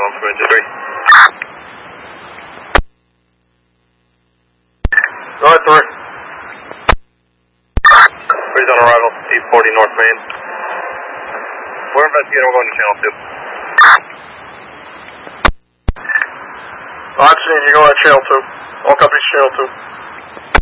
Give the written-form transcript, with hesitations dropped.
Square 23. Go ahead, 3. Please on arrival, T40 North Main. We're investigating, we're going to channel 2. I'm seeing you go at channel 2. All copies channel 2.